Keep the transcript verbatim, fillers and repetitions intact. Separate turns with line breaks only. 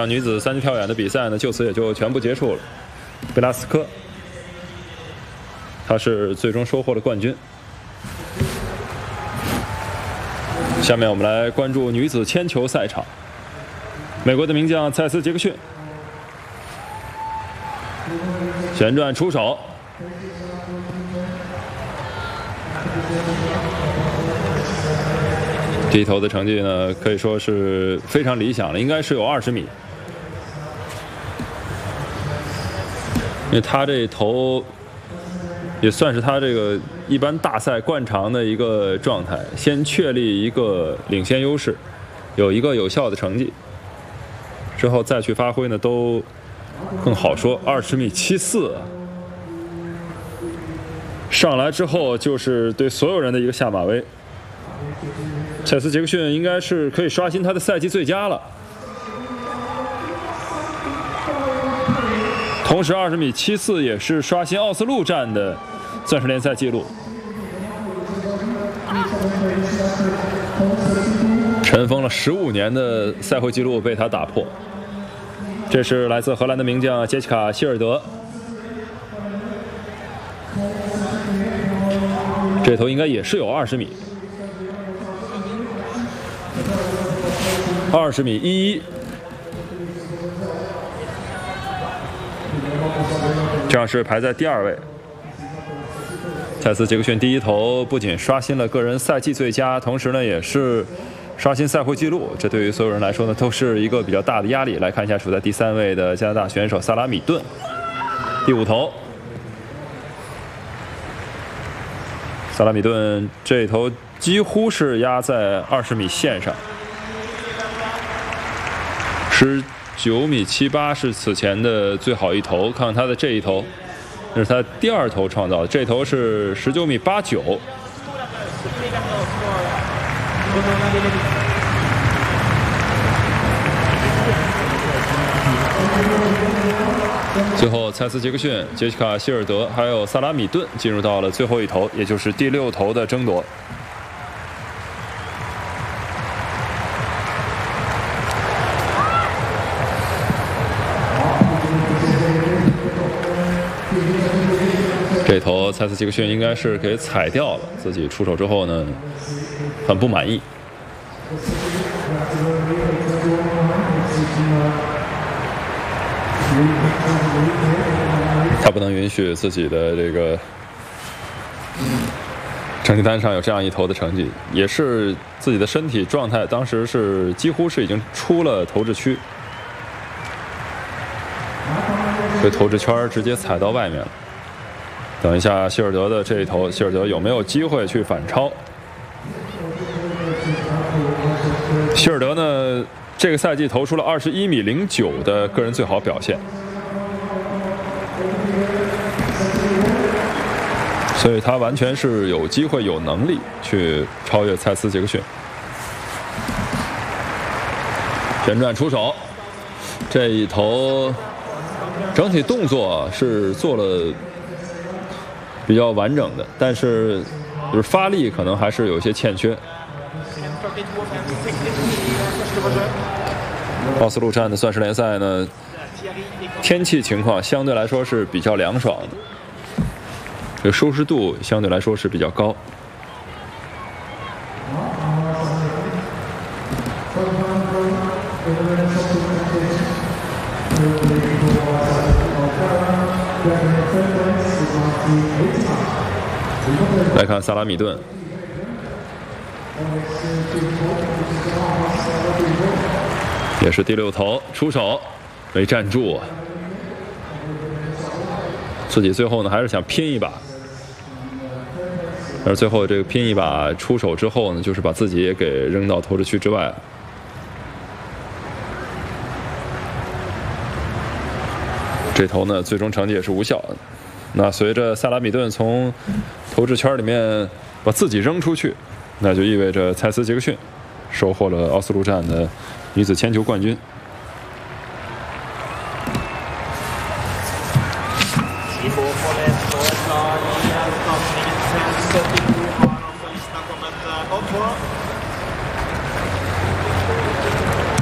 场女子三级跳远的比赛呢，就此也就全部结束了。贝拉斯科，她是最终收获了冠军。下面我们来关注女子铅球赛场，美国的名将蔡斯·杰克逊旋转出手。 第一投的成绩呢，可以说是非常理想了，应该是有二十米。因为他这投也算是他这个一般大赛惯常的一个状态，先确立一个领先优势，有一个有效的成绩，之后再去发挥呢，都更好说。二十米七四。 上来之后就是对所有人的一个下马威。蔡斯·杰克逊应该是可以刷新他的赛季最佳了。同时，二十米七四也是刷新奥斯陆站的钻石联赛纪录。尘封了十五年的赛会纪录被他打破。这是来自荷兰的名将杰西卡·希尔德。 这头应该也是有二十米，二十米一一，这样是排在第二位。蔡斯·杰克逊第一投不仅刷新了个人赛季最佳，同时呢也是刷新赛会纪录，这对于所有人来说呢都是一个比较大的压力。来看一下处在第三位的加拿大选手萨拉米顿，第五投。 萨拉米顿这一投几乎是压在二十米线上，十九米七八是此前的最好一投。看看他的这一投，那是他第二投创造的，这投是十九米八九。最后，蔡斯·杰克逊、杰西卡·希尔德还有萨拉米顿进入到了最后一投，也就是第六投的争夺。这投蔡斯·杰克逊应该是给踩掉了，自己出手之后呢，很不满意。 他不能允许自己的这个成绩单上有这样一投的成绩，也是自己的身体状态，当时是几乎是已经出了投掷区，被投掷圈直接踩到外面了。等一下希尔德的这一投，希尔德有没有机会去反超？希尔德呢？ 这个赛季投出了二十一米零九的个人最好表现，所以他完全是有机会、有能力去超越蔡斯·杰克逊。旋转出手，这一投整体动作是做了比较完整的，但是就是发力可能还是有一些欠缺。 奥斯陆站的钻石联赛呢，天气情况相对来说是比较凉爽的，这个舒适度相对来说是比较高。来看萨拉米顿。 也是第六投出手，没站住，自己最后呢还是想拼一把，而最后这个拼一把出手之后呢，就是把自己也给扔到投掷区之外了。这投呢，最终成绩也是无效的。那随着萨拉米顿从投掷圈里面把自己扔出去，那就意味着蔡斯·杰克逊收获了奥斯陆站的女子铅球冠军。
Nivå på det, så tar vi avkastningen.